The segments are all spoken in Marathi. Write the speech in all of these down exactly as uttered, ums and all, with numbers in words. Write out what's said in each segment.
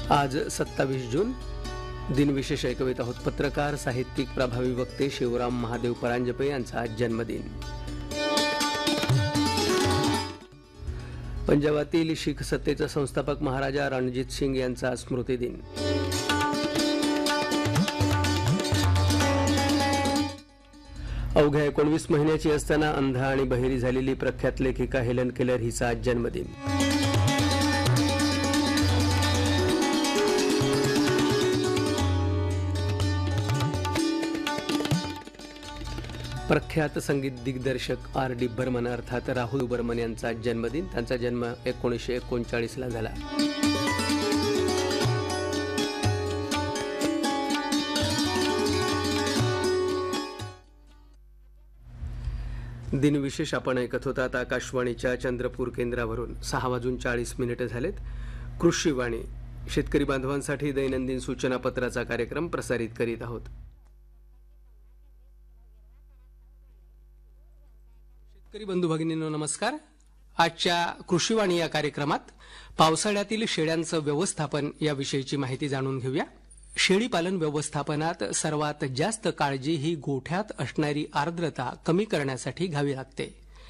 आज सत्तावीस जून दिनविशेष ऐकवीत आहोत. पत्रकार, साहित्यिक, प्रभावी वक्ते शिवराम महादेव परांजपे यांचा आज जन्मदिन. पंजाबातील शीख सत्तेचा संस्थापक महाराजा रणजीत सिंग यांचा स्मृती दिन. अवघ्या एकोणवीस महिन्याची असताना अंध आणि बहिरी झालेली प्रख्यात लेखिका हेलन केलर हिचा आज जन्मदिन. प्रख्यात संगीत दिग्दर्शक आर डी बर्मन अर्थात राहुल बर्मन यांचा जन्मदिन. त्यांचा जन्म एकोणीसशे एकोणचाळीस ला झाला. दिनविशेष आपण ऐकत होतात आकाशवाणीच्या चंद्रपूर केंद्रावरून. सहा वाजून चाळीस मिनिटे झालेत. कृषीवाणी शेतकरी बांधवांसाठी दैनंदिन सूचना पत्राचा कार्यक्रम प्रसारित करीत आहोत. शेतकरी बंधू भगिनींनो नमस्कार. आजच्या कृषीवाणी या कार्यक्रमात पावसाळ्यातील शेळ्यांचं व्यवस्थापन याविषयीची माहिती जाणून घेऊया. शेळीपालन व्यवस्थापनात सर्वात जास्त काळजी ही गोठ्यात असणारी आर्द्रता कमी करण्यासाठी घ्यावी लागते.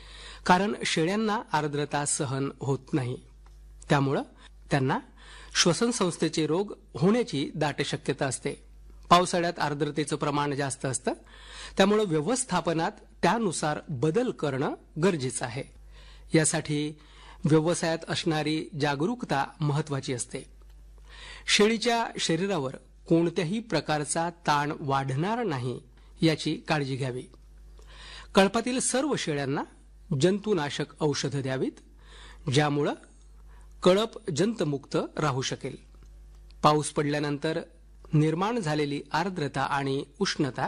कारण शेळ्यांना आर्द्रता सहन होत नाही. त्यामुळे त्यांना श्वसन संस्थेचे रोग होण्याची दाट शक्यता असते. पावसाळ्यात आर्द्रतेचं प्रमाण जास्त असतं. त्यामुळे व्यवस्थापनात त्यानुसार बदल करणं गरजेचं आहे. यासाठी व्यवसायात असणारी जागरूकता महत्वाची असते. शेळीच्या शरीरावर कोणत्याही प्रकारचा ताण वाढणार नाही याची काळजी घ्यावी. कळपातील सर्व शेळ्यांना जंतुनाशक औषधं द्यावीत, ज्यामुळं कळप जंतमुक्त राहू शकेल. पाऊस पडल्यानंतर निर्माण झालेली आर्द्रता आणि उष्णता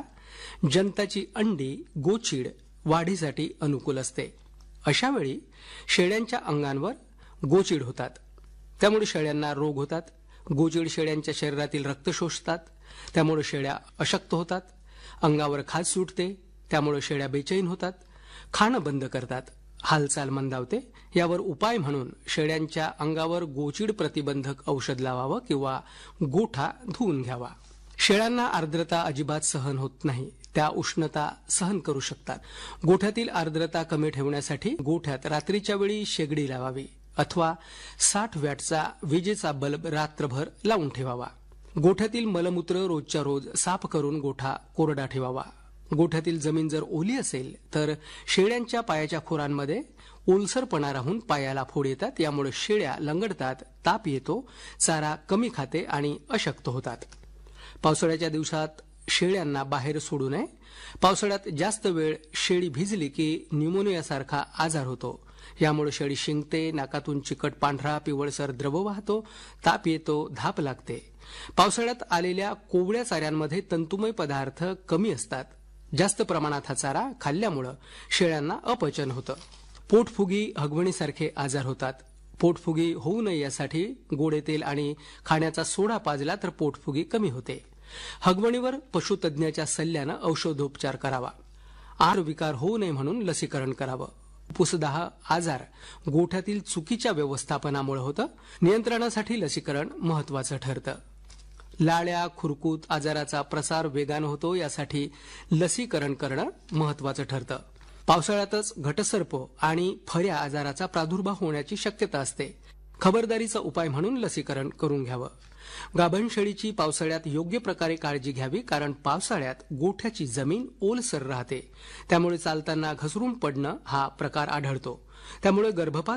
जंताची अंडी, गोचीड वाढीसाठी अनुकूल असते. अशावेळी शेळ्यांच्या अंगांवर गोचीड होतात. त्यामुळे शेळ्यांना रोग होतात. गोचीड शेळ्यांच्या शरीरातील रक्त शोषतात. त्यामुळे शेळ्या अशक्त होतात. अंगावर खाज सुटते. त्यामुळे शेळ्या बेचैन होतात. खाणं बंद करतात. हालचाल मंदावते. यावर उपाय म्हणून शेळ्यांच्या अंगावर गोचीड प्रतिबंधक औषध लावावं किंवा गोठा धुवून घ्यावा. शेळ्यांना आर्द्रता अजिबात सहन होत नाही. त्या उष्णता सहन करू शकतात. गोठ्यातील आर्द्रता कमी ठेवण्यासाठी गोठ्यात रात्रीच्या वेळी शेगडी लावावी अथवा साठ वॅटचा विजेचा बल्ब रात्रभर लावून ठेवावा. गोठ्यातील मलमूत्र रोजच्या रोज साफ करून गोठा कोरडा ठेवावा. गोठ्यातील जमीन जर ओली असेल तर शेळ्यांच्या पायाच्या खोरांमध्ये ओलसरपणा राहून पायाला फोड येतात. यामुळे शेळ्या लंगडतात, ताप येतो, चारा कमी खाते आणि अशक्त होतात. पावसाळ्याच्या दिवसात शेळ्यांना बाहेर सोडू नये. पावसाळ्यात जास्त वेळ शेळी भिजली की न्यूमोनियासारखा आजार होतो. यामुळे शेळी शिंकते, नाकातून चिकट पांढरा पिवळसर द्रव वाहतो, ताप येतो, धाप लागते. पावसाळ्यात आलेल्या कोवळ्या चाऱ्यांमध्ये तंतुमय पदार्थ कमी असतात. जास्त प्रमाणात हा चारा खाल्ल्यामुळे शेळ्यांना अपचन होतं. पोटफुगी, हगवणीसारखे आजार होतात. पोटफुगी होऊ नये यासाठी गोडे तेल आणि खाण्याचा सोडा पाजला तर पोटफुगी कमी होते. हगवणीवर पशुतज्ञाच्या सल्ल्यानं औषधोपचार करावा. आहार विकार होऊ नये म्हणून लसीकरण करावं. फुफुसदाह आजार गोठ्यातील चुकीच्या व्यवस्थापनामुळे होतं. नियंत्रणासाठी लसीकरण महत्वाचं ठरतं. लाळ्या, खुरकूत आजाराचा प्रसार वेगानं होतो. यासाठी लसीकरण करणं महत्वाचं ठरतं. पावसाळ्यातच घटसर्प आणि फऱ्या आजाराचा प्रादुर्भाव होण्याची शक्यता असते. खबरदारीचा उपाय म्हणून लसीकरण करून घ्यावं. गाभण शेळीची पावसाळ्यात योग्य प्रकारे काळजी घ्यावी. कारण पावसाळ्यात गोठ्याची जमीन ओलसर राहते. त्यामुळे चालताना घसरून पडणं हा प्रकार आढळतो. त्यामुळे गर्भपात